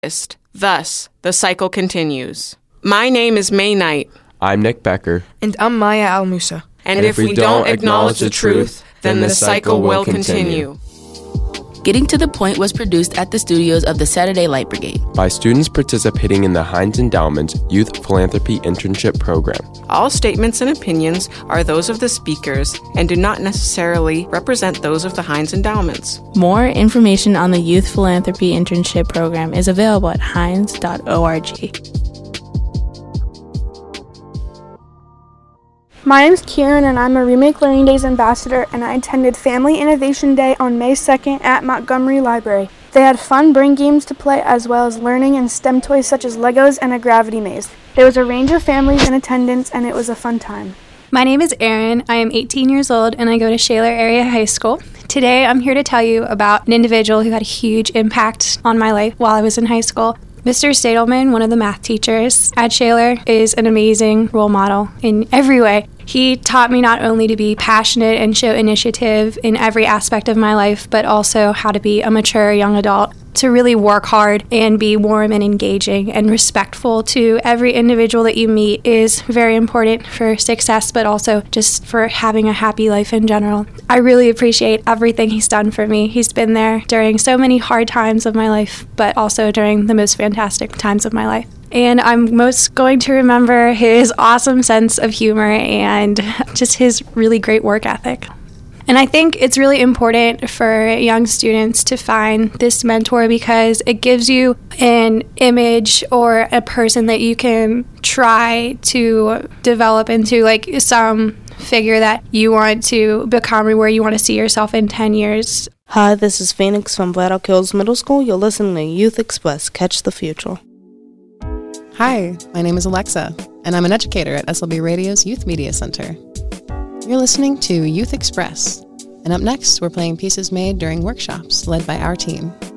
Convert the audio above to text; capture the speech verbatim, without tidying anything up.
Thus, the cycle continues. My name is May Knight. I'm Nick Becker. And I'm Maya Al-Musa. And, and if, if we don't acknowledge the truth, then the cycle will continue. Getting to the Point was produced at the studios of the Saturday Light Brigade by students participating in the Heinz Endowment's Youth Philanthropy Internship Program. All statements and opinions are those of the speakers and do not necessarily represent those of the Heinz Endowments. More information on the Youth Philanthropy Internship Program is available at heinz dot org. My name is Kieran, and I'm a Remake Learning Days ambassador, and I attended Family Innovation Day on May second at Montgomery Library. They had fun brain games to play, as well as learning and STEM toys such as Legos and a gravity maze. There was a range of families in attendance, and it was a fun time. My name is Erin. I am eighteen years old, and I go to Shaler Area High School. Today, I'm here to tell you about an individual who had a huge impact on my life while I was in high school. Mister Stadelman, one of the math teachers at Shaler, is an amazing role model in every way. He taught me not only to be passionate and show initiative in every aspect of my life, but also how to be a mature young adult, to really work hard and be warm and engaging and respectful to every individual that you meet is very important for success, but also just for having a happy life in general. I really appreciate everything he's done for me. He's been there during so many hard times of my life, but also during the most fantastic times of my life. And I'm most going to remember his awesome sense of humor and just his really great work ethic. And I think it's really important for young students to find this mentor because it gives you an image or a person that you can try to develop into like some figure that you want to become or where you want to see yourself in ten years. Hi, this is Phoenix from Vlad Oak Hills Middle School. You're listening to Youth Express. Catch the future. Hi, my name is Alexa, and I'm an educator at S L B Radio's Youth Media Center. You're listening to Youth Express, and up next, we're playing pieces made during workshops led by our team.